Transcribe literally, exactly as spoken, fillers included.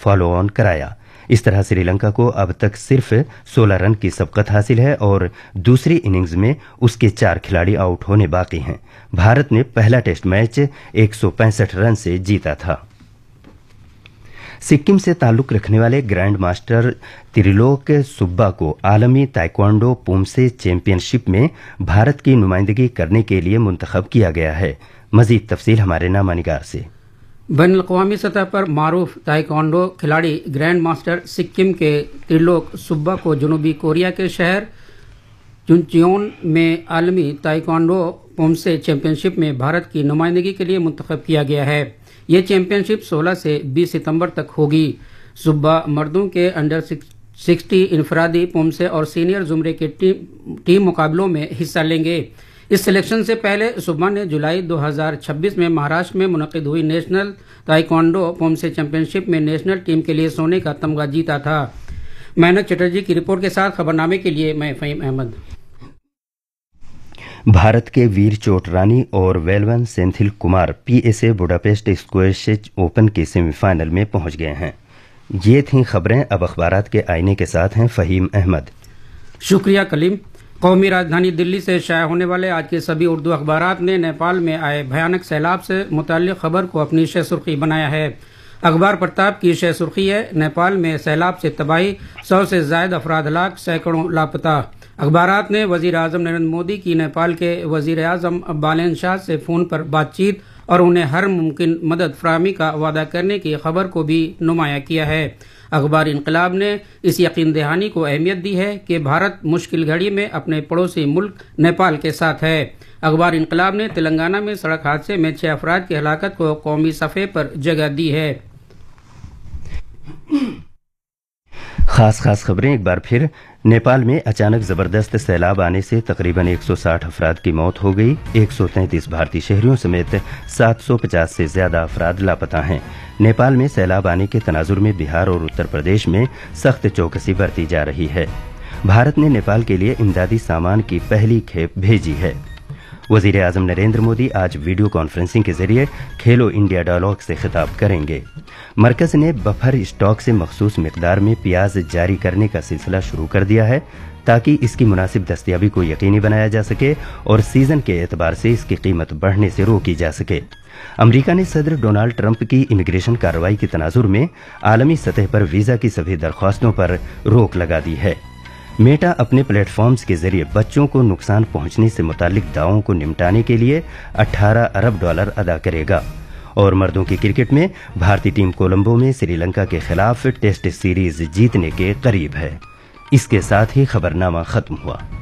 Follow on کرایا۔ اس طرح سری لنکا کو اب تک صرف سولہ رن کی سبقت حاصل ہے اور دوسری اننگز میں اس کے چار کھلاڑی آؤٹ ہونے باقی ہیں۔ بھارت نے پہلا ٹیسٹ میچ ایک سو پینسٹھ رن سے جیتا تھا۔ سکم سے تعلق رکھنے والے گرینڈ ماسٹر تریلوک سبا کو عالمی تائیکوانڈو پومسے چیمپئن شپ میں بھارت کی نمائندگی کرنے کے لیے منتخب کیا گیا ہے۔ مزید تفصیل ہمارے نامہ نگار سے۔ بین الاقوامی سطح پر معروف تائیکوانڈو کھلاڑی گرینڈ ماسٹر سکم کے تریلوک سبا کو جنوبی کوریا کے شہر چنچیون میں عالمی تائیکوانڈو پومسے چیمپئن شپ میں بھارت کی نمائندگی کے لیے منتخب کیا گیا ہے۔ یہ چیمپئن شپ سولہ سے بیس ستمبر تک ہوگی۔ صوبہ مردوں کے انڈر سکسٹی انفرادی پومسے اور سینئر زمرے کے ٹیم ٹیم مقابلوں میں حصہ لیں گے۔ اس سلیکشن سے پہلے صوبہ نے جولائی دو ہزار چھبیس میں مہاراشٹر میں منعقد ہوئی نیشنل تائیکوانڈو پومسے چیمپئن شپ میں نیشنل ٹیم کے لیے سونے کا تمغہ جیتا تھا۔ مینک چٹرجی کی رپورٹ کے ساتھ خبرنامے کے لیے میں فہیم احمد۔ بھارت کے ویر چوٹرانی اور ویلون سینتھل Kumar P S A Budapest اسکویش open کے سیمی فائنل میں پہنچ گئے ہیں۔ یہ تھیں خبریں، اب اخبارات کے آئینے کے ساتھ ہیں فہیم احمد۔ شکریہ کلیم۔ قومی راجدھانی دلی سے شائع ہونے والے آج کے سبھی اردو اخبارات نے نیپال میں آئے بھیانک سیلاب سے متعلق خبر کو اپنی شہ سرخی بنایا ہے۔ اخبار پرتاپ کی شہ سرخی ہے، نیپال میں سیلاب سے تباہی، سو سے زائد افراد ہلاک، سینکڑوں لاپتہ۔ اخبارات نے وزیر اعظم نریندر مودی کی نیپال کے وزیر اعظم بالین شاہ سے فون پر بات چیت اور انہیں ہر ممکن مدد فراہمی کا وعدہ کرنے کی خبر کو بھی نمایاں کیا ہے۔ اخبار انقلاب نے اس یقین دہانی کو اہمیت دی ہے کہ بھارت مشکل گھڑی میں اپنے پڑوسی ملک نیپال کے ساتھ ہے۔ اخبار انقلاب نے تلنگانہ میں سڑک حادثے میں چھ افراد کی ہلاکت کو قومی صفحے پر جگہ دی ہے۔ خاص خاص خبریں ایک بار پھر۔ نیپال میں اچانک زبردست سیلاب آنے سے تقریباً ایک سو ساٹھ افراد کی موت ہو گئی۔ ایک سو تینتیس بھارتی شہریوں سمیت سات سو پچاس سے زیادہ افراد لاپتہ ہیں۔ نیپال میں سیلاب آنے کے تناظر میں بہار اور اتر پردیش میں سخت چوکسی برتی جا رہی ہے۔ بھارت نے نیپال کے لیے امدادی سامان کی پہلی کھیپ بھیجی ہے۔ وزیر اعظم نریندر مودی آج ویڈیو کانفرنسنگ کے ذریعے کھیلو انڈیا ڈائیلاگ سے خطاب کریں گے۔ مرکز نے بفر اسٹاک سے مخصوص مقدار میں پیاز جاری کرنے کا سلسلہ شروع کر دیا ہے تاکہ اس کی مناسب دستیابی کو یقینی بنایا جا سکے اور سیزن کے اعتبار سے اس کی قیمت بڑھنے سے روکی جا سکے۔ امریکہ نے صدر ڈونالڈ ٹرمپ کی امیگریشن کارروائی کے تناظر میں عالمی سطح پر ویزا کی سبھی درخواستوں پر روک لگا دی ہے۔ میٹا اپنے پلیٹ فارمز کے ذریعے بچوں کو نقصان پہنچنے سے متعلق دعووں کو نمٹانے کے لیے اٹھارہ ارب ڈالر ادا کرے گا۔ اور مردوں کی کرکٹ میں بھارتی ٹیم کولمبو میں سری لنکا کے خلاف ٹیسٹ سیریز جیتنے کے قریب ہے۔ اس کے ساتھ ہی خبرنامہ ختم ہوا۔